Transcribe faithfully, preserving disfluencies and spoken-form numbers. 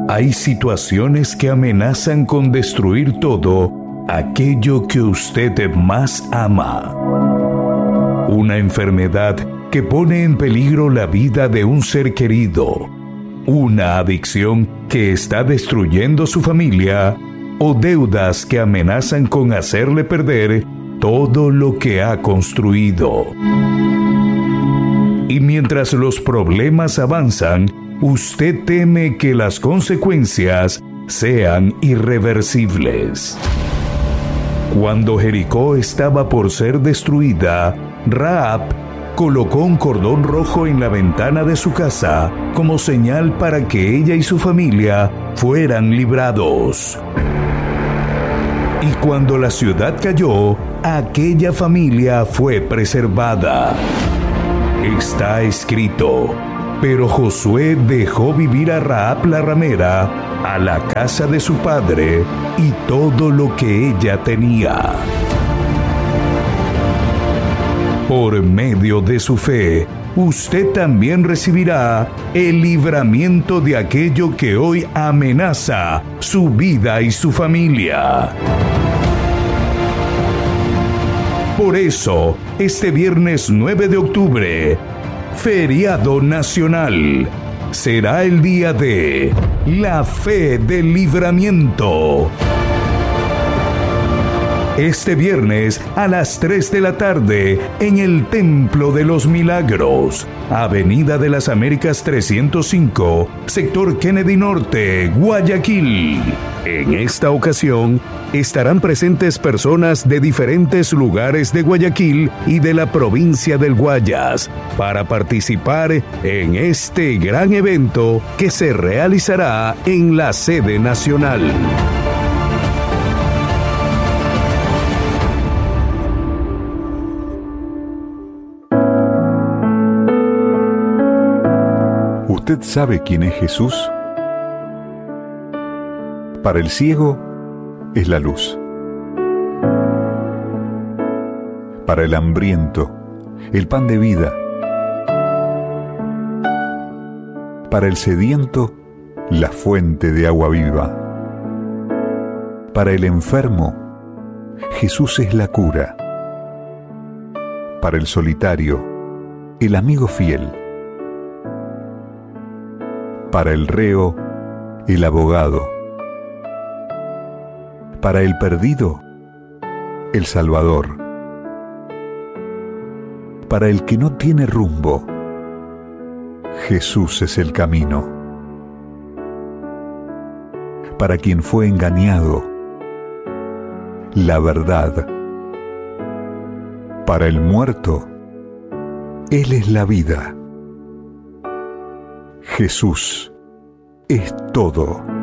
Hay situaciones que amenazan con destruir todo aquello que usted más ama. Una enfermedad que pone en peligro la vida de un ser querido. Una adicción que está destruyendo su familia. O deudas que amenazan con hacerle perder todo lo que ha construido. Y mientras los problemas avanzan, usted teme que las consecuencias sean irreversibles. Cuando Jericó estaba por ser destruida, Rahab colocó un cordón rojo en la ventana de su casa como señal para que ella y su familia fueran librados. Y cuando la ciudad cayó, aquella familia fue preservada. Está escrito: pero Josué dejó vivir a Rahab la ramera, a la casa de su padre, y todo lo que ella tenía. Por medio de su fe, usted también recibirá el libramiento de aquello que hoy amenaza su vida y su familia. Por eso, este viernes nueve de octubre, feriado nacional, será el día de la fe del libramiento. Este viernes a las tres de la tarde en el Templo de los Milagros, Avenida de las Américas trescientos cinco, sector Kennedy Norte, Guayaquil. En esta ocasión estarán presentes personas de diferentes lugares de Guayaquil y de la provincia del Guayas para participar en este gran evento que se realizará en la sede nacional. ¿Usted sabe quién es Jesús? Para el ciego es la luz. Para el hambriento, el pan de vida. Para el sediento, la fuente de agua viva. Para el enfermo, Jesús es la cura. Para el solitario, el amigo fiel. Para el reo, el abogado. Para el perdido, el Salvador. Para el que no tiene rumbo, Jesús es el camino. Para quien fue engañado, la verdad. Para el muerto, Él es la vida. Jesús es todo.